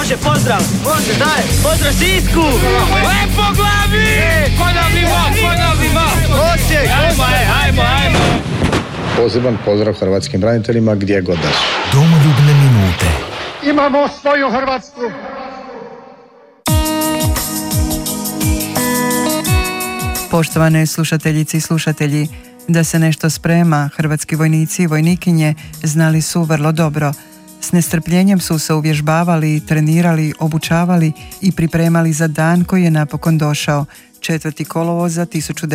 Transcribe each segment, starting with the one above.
Može, pozdrav! Može, daj! Pozdrav Sisku! Lepo glavi! Ponovni mo! Osijek! Ajmo! Poseban pozdrav hrvatskim braniteljima gdje god da su. Domoljubne minute. Imamo svoju Hrvatsku! Poštovane slušateljice i slušatelji, da se nešto sprema, hrvatski vojnici i vojnikinje znali su vrlo dobro. S nestrpljenjem su se uvježbavali, trenirali, obučavali i pripremali za dan koji je napokon došao, 4. kolovoza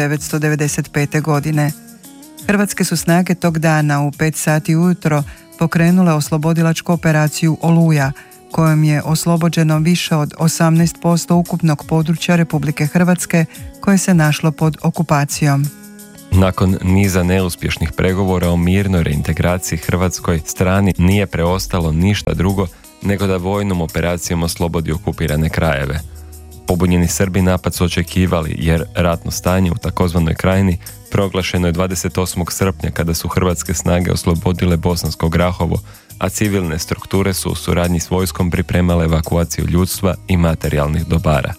1995. godine. Hrvatske su snage tog dana u 5 sati ujutro pokrenule oslobodilačku operaciju Oluja, kojom je oslobođeno više od 18% ukupnog područja Republike Hrvatske koje se našlo pod okupacijom. Nakon niza neuspješnih pregovora o mirnoj reintegraciji hrvatskoj strani nije preostalo ništa drugo nego da vojnom operacijom oslobodi okupirane krajeve. Pobunjeni Srbi napad su očekivali jer ratno stanje u takozvanoj krajini proglašeno je 28. srpnja kada su hrvatske snage oslobodile Bosansko Grahovo, a civilne strukture su u suradnji s vojskom pripremale evakuaciju ljudstva i materijalnih dobara.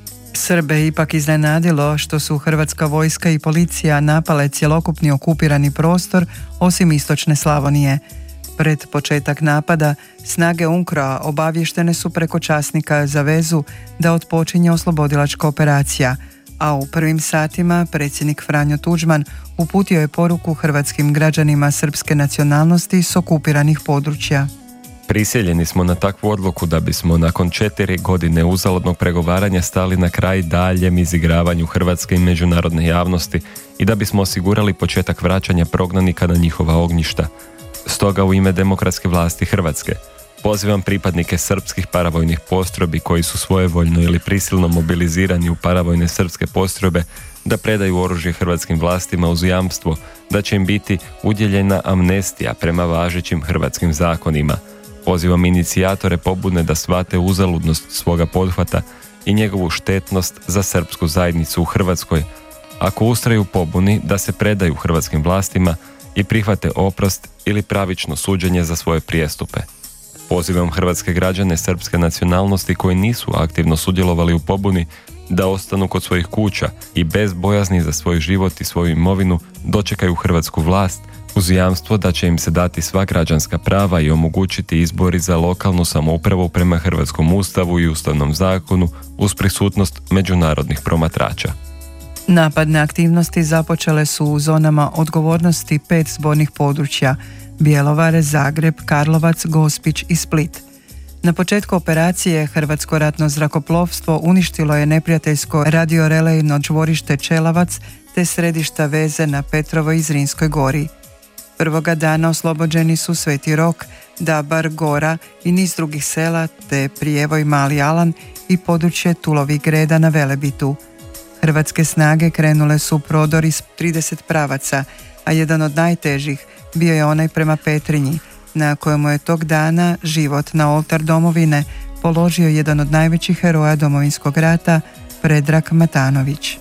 Srbe je ipak iznenadilo što su hrvatska vojska i policija napale cjelokupni okupirani prostor osim istočne Slavonije. Pred početak napada, snage UNKRO-a obavještene su preko časnika za vezu da otpočinje oslobodilačka operacija, a u prvim satima predsjednik Franjo Tuđman uputio je poruku hrvatskim građanima srpske nacionalnosti s okupiranih područja. Prisiljeni smo na takvu odluku da bismo nakon 4 godine uzaludnog pregovaranja stali na kraj daljem izigravanju hrvatske i međunarodne javnosti i da bismo osigurali početak vraćanja prognanika na njihova ognjišta. Stoga u ime demokratske vlasti Hrvatske pozivam pripadnike srpskih paravojnih postrojbi koji su svojevoljno ili prisilno mobilizirani u paravojne srpske postrojbe da predaju oružje hrvatskim vlastima uz jamstvo da će im biti udjeljena amnestija prema važećim hrvatskim zakonima. Pozivam inicijatore pobune da shvate uzaludnost svoga pothvata i njegovu štetnost za srpsku zajednicu u Hrvatskoj, ako ustraju pobuni da se predaju hrvatskim vlastima i prihvate oprost ili pravično suđenje za svoje prijestupe. Pozivam hrvatske građane srpske nacionalnosti koji nisu aktivno sudjelovali u pobuni da ostanu kod svojih kuća i bez bojazni za svoj život i svoju imovinu dočekaju hrvatsku vlast uz jamstvo da će im se dati sva građanska prava i omogućiti izbori za lokalnu samoupravu prema Hrvatskom ustavu i ustavnom zakonu uz prisutnost međunarodnih promatrača. Napadne aktivnosti započele su u zonama odgovornosti 5 zbornih područja: Bjelovar, Zagreb, Karlovac, Gospić i Split. Na početku operacije Hrvatsko ratno zrakoplovstvo uništilo je neprijateljsko radiorelejno čvorište Čelavac te središta veze na Petrovoj i Zrinskoj gori. Prvoga dana oslobođeni su Sveti Rok, Dabar, Gora i niz drugih sela te Prijevoj, Mali Alan i područje Tulovih Greda na Velebitu. Hrvatske snage krenule su u prodor iz 30 pravaca, a jedan od najtežih bio je onaj prema Petrinji, na kojemu je tog dana život na oltar domovine položio jedan od najvećih heroja Domovinskog rata, Predrag Matanović.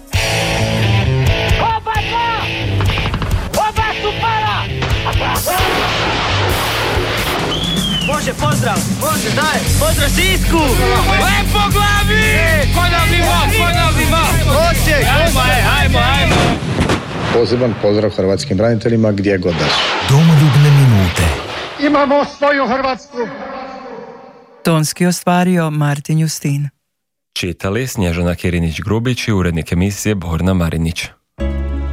Može, pozdrav! Može, daj! Pozdrav Sisku! Lepo glavi! Ponovni mo! Osijek! Ajmo! Poseban pozdrav hrvatskim braniteljima gdje god da su. Domoljubne minute. Imamo svoju Hrvatsku! Tonski ostvario Martin Justin. Čitali Snježana Kirinić-Grubić i urednik emisije Borna Marinić.